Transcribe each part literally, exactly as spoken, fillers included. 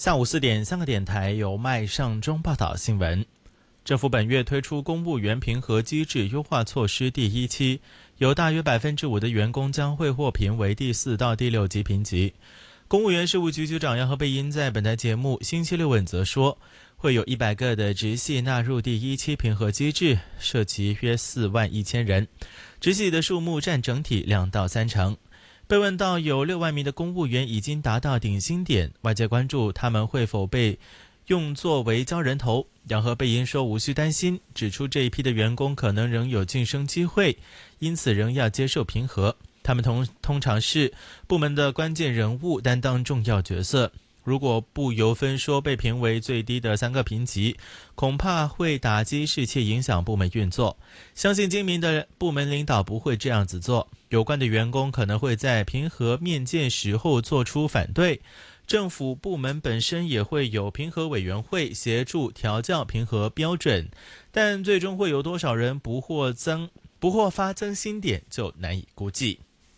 下午四点，香港电台由麦尚中报道新闻。政府本月推出公务员评核机制优化措施第一期，有大约百分之五的员工将会获评为第四到第六级评级。公务员事务局局长杨和贝因在本台节目星期六问责说，会有一百个的直系纳入第一期评核机制，涉及约四万一千人，直系的数目占整体两到三成。被问到有六万名的公务员已经达到顶薪点，外界关注他们会否被用作为交人头，杨和贝因说无需担心，指出这一批的员工可能仍有晋升机会，因此仍要接受评核。他们通通常是部门的关键人物，担当重要角色。如果不由分说被评为最低的三个评级，恐怕会打击士气，影响部门运作。相信精明的部门领导不会这样子做，有关的员工可能会在评核面见时候做出反对。政府部门本身也会有评核委员会协助调校评核标准，但最终会有多少人不获增不获发增薪点就难以估计。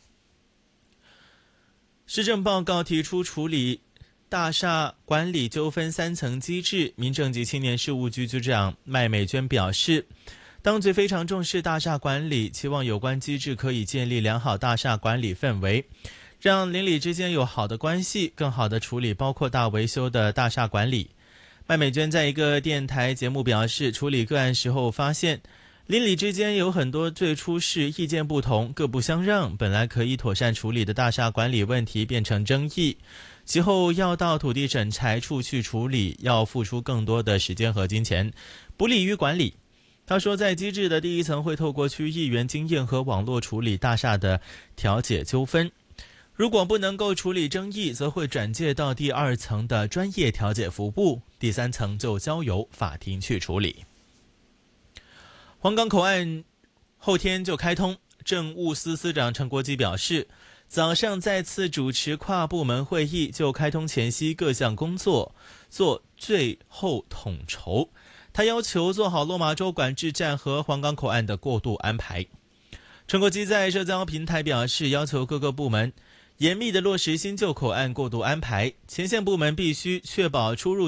施政报告提出处理大厦管理纠纷三层机制，民政及青年事务局局长麦美娟表示，当局非常重视大厦管理，期望有关机制可以建立良好大厦管理氛围，让邻里之间有好的关系，更好地处理包括大维修的大厦管理。麦美娟在一个电台节目表示，处理个案时候发现邻里之间有很多最初是意见不同，各不相让，本来可以妥善处理的大厦管理问题变成争议，其后要到土地审裁处去处理，要付出更多的时间和金钱，不利于管理。他说，在机制的第一层会透过区议员经验和网络处理大厦的调解纠纷，如果不能够处理争议，则会转介到第二层的专业调解服务，第三层就交由法庭去处理。黄冈口岸后天就开通，政务司司长陈国基表示，早上再次主持跨部门会议，就开通前夕各项工作做最后统筹。他要求做好落马洲管制站和黄冈口岸的过渡安排。陈国基在社交平台表示，要求各个部门严密地落实新旧口岸过渡安排，前线部门必须确保出入